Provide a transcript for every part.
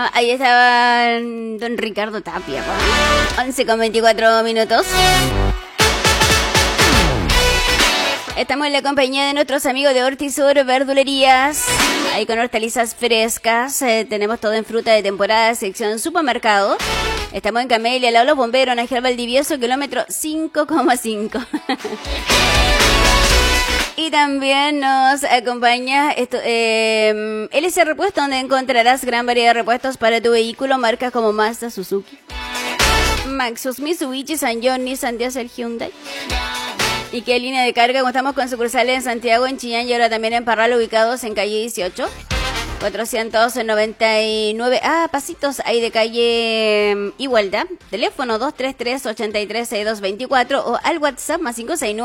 ahí estaba don Ricardo Tapia, 11:24 minutos. Estamos en la compañía de nuestros amigos de Hortisur Verdulerías, ahí con hortalizas frescas, tenemos todo en fruta de temporada, sección supermercado. Estamos en Camelia, al lado de los bomberos, en Ángel Valdivieso, kilómetro 5,5. Y también nos acompaña LC Repuesto, donde encontrarás gran variedad de repuestos para tu vehículo, marcas como Mazda, Suzuki, Maxus, Mitsubishi, Sanyong, Nissan, Diesel, Hyundai. Y qué línea de carga, contamos con sucursales en Santiago, en Chillán y ahora también en Parral, ubicados en calle 18, 499, pasitos ahí de calle Igualdad. Teléfono 233-836224 o al WhatsApp más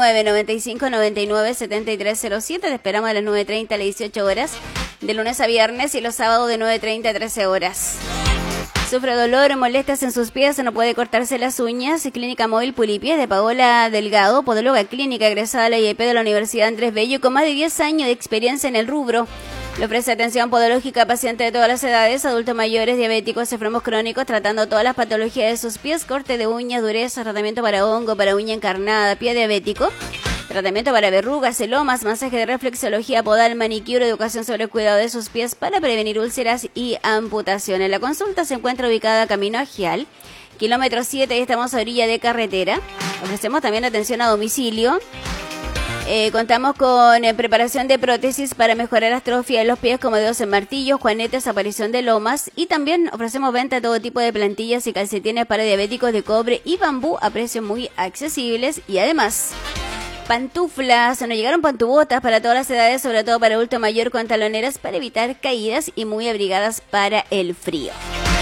569-9599-7307. Te esperamos a las 9:30 a las 18 horas, de lunes a viernes, y los sábados de 9:30 a 13 horas. Sufre dolor, molestias en sus pies, no puede cortarse las uñas. Clínica Móvil Pulipies de Paola Delgado, podóloga clínica egresada a la IEP de la Universidad Andrés Bello, con más de 10 años de experiencia en el rubro. Le ofrece atención podológica a pacientes de todas las edades, adultos mayores, diabéticos, enfermos crónicos, tratando todas las patologías de sus pies, corte de uñas, dureza, tratamiento para hongo, para uña encarnada, pie diabético, tratamiento para verrugas, celomas, masaje de reflexología podal, manicure, educación sobre el cuidado de sus pies para prevenir úlceras y amputaciones. La consulta se encuentra ubicada camino a Gial, kilómetro 7, y estamos a orilla de carretera. Ofrecemos también atención a domicilio. Contamos con preparación de prótesis para mejorar la atrofia de los pies, como dedos en martillos, juanetes, aparición de lomas, y también ofrecemos venta de todo tipo de plantillas y calcetines para diabéticos de cobre y bambú a precios muy accesibles. Y además, pantuflas, nos llegaron pantubotas para todas las edades, sobre todo para adulto mayor, con taloneras para evitar caídas y muy abrigadas para el frío.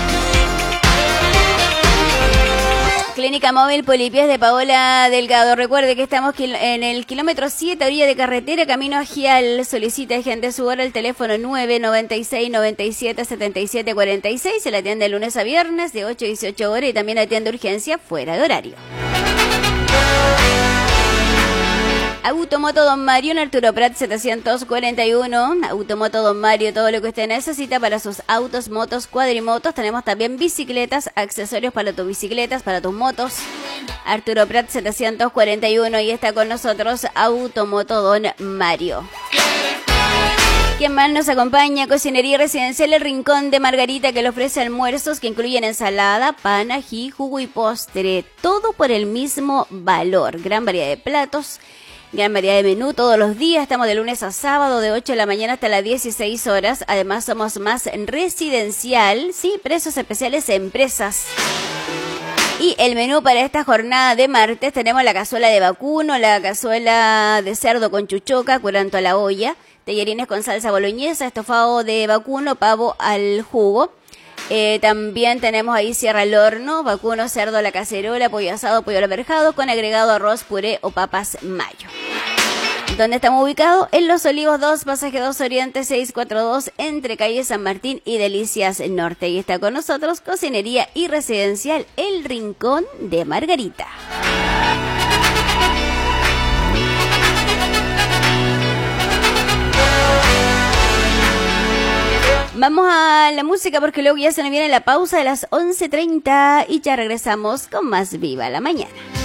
Clínica Móvil Polipies de Paola Delgado. Recuerde que estamos en el kilómetro 7, orilla de carretera, camino a Gial. Solicita gente su hora, el teléfono 996-97-7746. Se le atiende de lunes a viernes de 8 a 18 horas y también atiende urgencia fuera de horario. Automoto Don Mario en Arturo Prat 741. Automoto Don Mario, todo lo que usted necesita para sus autos, motos, cuadrimotos. Tenemos también bicicletas, accesorios para tus bicicletas, para tus motos. Arturo Prat 741, y está con nosotros Automoto Don Mario. ¿Quién más nos acompaña? Cocinería Residencial El Rincón de Margarita, que le ofrece almuerzos que incluyen ensalada, pan, ají, jugo y postre. Todo por el mismo valor. Gran variedad de platos, gran variedad de menú todos los días. Estamos de lunes a sábado de 8 de la mañana hasta las 16 horas. Además somos más residencial, sí, precios especiales empresas. Y el menú para esta jornada de martes tenemos la cazuela de vacuno, la cazuela de cerdo con chuchoca, curanto a la olla, tallarines con salsa boloñesa, estofado de vacuno, pavo al jugo. También tenemos ahí sierra al horno, vacuno, cerdo a la cacerola, pollo asado, pollo alberjado con agregado arroz, puré o papas mayo. ¿Dónde estamos ubicados? En Los Olivos 2, pasaje 2 Oriente 642, entre calle San Martín y Delicias Norte. Y está con nosotros Cocinería y Residencial El Rincón de Margarita. Vamos a la música porque luego ya se nos viene la pausa de las 11:30 y ya regresamos con más Viva la Mañana.